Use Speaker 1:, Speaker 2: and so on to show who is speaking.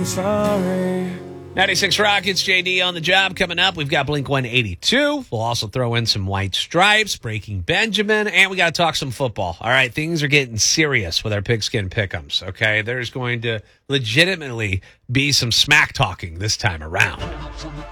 Speaker 1: I'm sorry.
Speaker 2: 96 Rockets, JD on the job. Coming up, we've got Blink 182. We'll also throw in some White Stripes, Breaking Benjamin, and we got to talk some football. All right, things are getting serious with our Pigskin Pick'ems, okay? There's going to legitimately be some smack talking this time around.